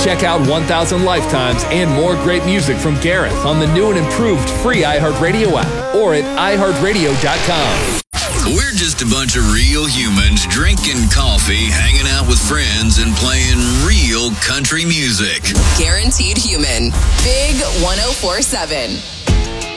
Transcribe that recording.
Check out 1000 Lifetimes and more great music from Gareth on the new and improved free iHeartRadio app or at iHeartRadio.com. We're just a bunch of real humans drinking coffee, hanging out with friends, and playing real country music. Guaranteed Human. Big 104.7.